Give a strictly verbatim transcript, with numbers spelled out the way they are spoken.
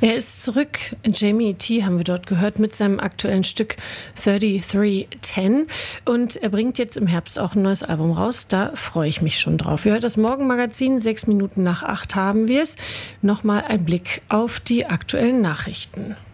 Er ist zurück. Jamie T. haben wir dort gehört mit seinem aktuellen Stück dreiunddreißig zehn. Und er bringt jetzt im Herbst auch ein neues Album raus. Da freue ich mich schon drauf. Ihr hört das Morgenmagazin. Sechs Minuten nach acht haben wir es. Nochmal ein Blick auf die aktuellen Nachrichten.